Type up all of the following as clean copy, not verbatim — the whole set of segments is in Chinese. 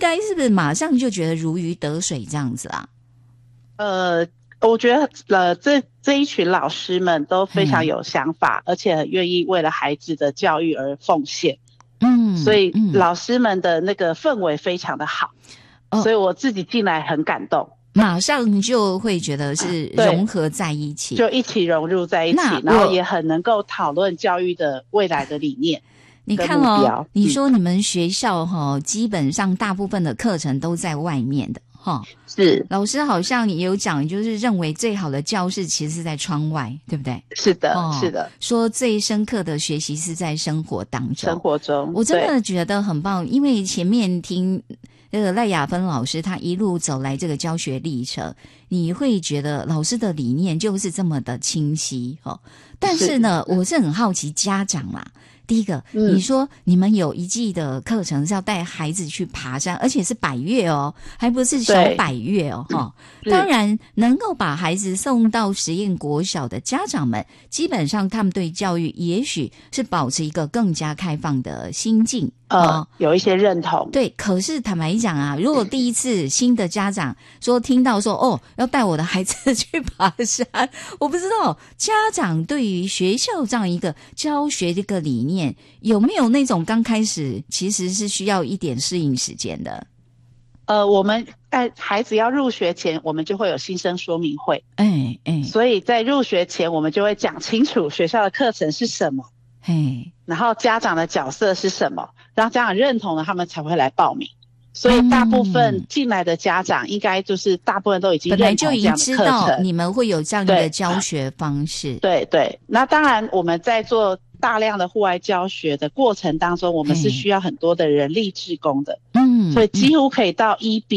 该是不是马上就觉得如鱼得水这样子啊？ 我觉得这一群老师们都非常有想法，而且很愿意为了孩子的教育而奉献。所以老师们的那个氛围非常的好，所以我自己进来很感动， 马上就会觉得是融合在一起， 就一起融入在一起，然后也很能够讨论教育的未来的理念。 你看哦，你说你们学校基本上大部分的课程都在外面的是老师好像也有讲，就是认为最好的教室其实是在窗外，对不对？ 是的，是的。 说最深刻的学习是在生活当中，我真的觉得很棒，因为前面听赖雅芬老师他一路走来这个教学历程，你会觉得老师的理念就是这么的清晰但是呢，我是很好奇家长啦。第一个，你说你们有一季的课程是要带孩子去爬山，而且是百岳还不是小百岳当然能够把孩子送到实验国小的家长们，基本上他们对教育也许是保持一个更加开放的心境有一些认同。 对，可是坦白讲啊，如果第一次新的家长听到说要带我的孩子去爬山，我不知道家长对于学校这样一个教学这个理念有没有那种刚开始其实是需要一点适应时间的。 我们在孩子要入学前，我们就会有新生说明会，所以在入学前我们就会讲清楚学校的课程是什么，然后家长的角色是什么，让家长认同了他们才会来报名。所以大部分进来的家长应该就是大部分都已经认同这样的课程， 本来就已经知道你们会有这样的教学方式。 对对，那当然我们在做大量的户外教学的过程当中，我们是需要很多的人力志工的，所以几乎可以到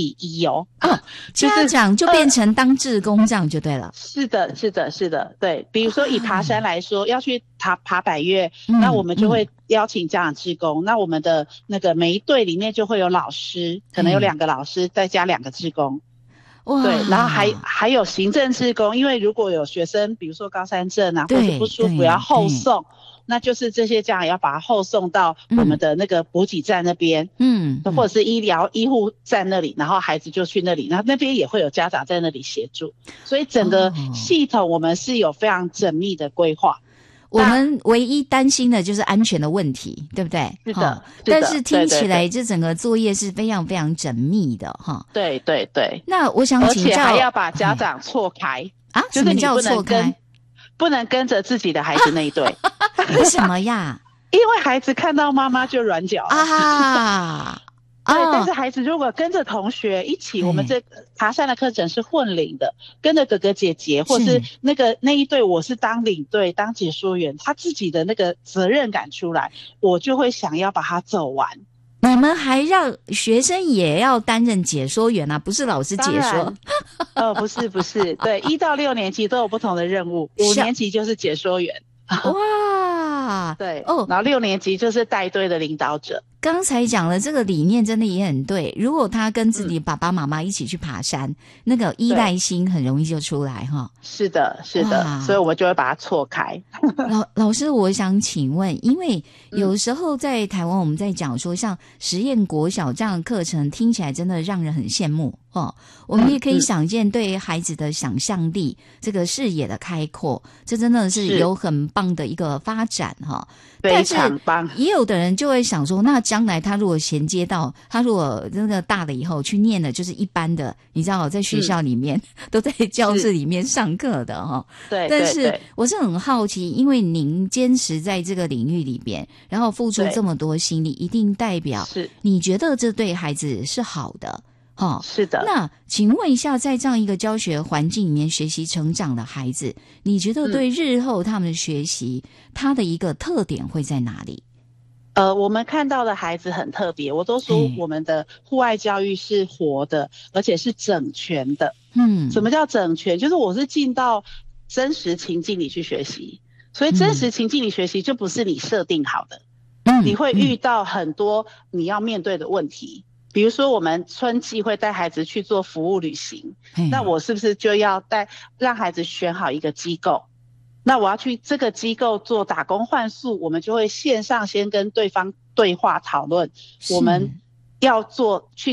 1:1 家长就变成当志工这样就对了。 是的，是的，是的，对。比如说以爬山来说，要去爬百岳，那我们就会邀请家长志工，那我们的那个每一队里面就会有老师，可能有2个老师再加2个志工。对，然后还有行政志工，因为如果有学生比如说高山症或是不舒服要后送，那就是这些家长要把他后送到我们的那个补给站那边，或者是医护站那里，然后孩子就去那里，然后那边也会有家长在那里协助，所以整个系统我们是有非常缜密的规划。 我们唯一担心的就是安全的问题，对不对？ 是的， 但是听起来这整个作业是非常非常缜密的对对对。 那我想请教， 而且还要把家长错开什么叫错开？ 不能跟着自己的孩子那一队。 为什么呀？ 因为孩子看到妈妈就软脚对，但是孩子如果跟着同学一起，我们这爬山的课程是混龄的，跟着哥哥姐姐或是那一队，我是当领队当解说员，他自己的那个责任感出来，我就会想要把它走完。 你们还让学生也要担任解说员不是老师解说不是对，1到6年级都有不同的任务，5年级就是解说员哇对然后6年级就是带队的领导者。 刚才讲了这个理念真的也很对，如果他跟自己爸爸妈妈一起去爬山，那个依赖心很容易就出来是的是的，所以我们就会把它错开。 老师我想请问，因为有时候在台湾我们在讲说像实验国小这样的课程听起来真的让人很羡慕我们也可以想见对孩子的想象力这个视野的开阔，这真的是有很棒的一个发展非常棒。 但是也有的人就会想说，那将来他如果衔接到他如果那个大了以后去念的就是一般的，你知道在学校里面都在教室里面上课的对， 但是我是很好奇，因为您坚持在这个领域里边，然后付出这么多心力，一定代表你觉得这对孩子是好的是的。 那请问一下，在这样一个教学环境里面学习成长的孩子，你觉得对日后他们的学习他的一个特点会在哪里？ 我们看到的孩子很特别，我都说我们的户外教育是活的，而且是整全的。什么叫整全？就是我是进到真实情境里去学习，所以真实情境里学习就不是你设定好的，你会遇到很多你要面对的问题。比如说我们春季会带孩子去做服务旅行，那我是不是就要让孩子选好一个机构，那我要去这个机构做打工换宿，我们就会线上先跟对方对话讨论，我们要去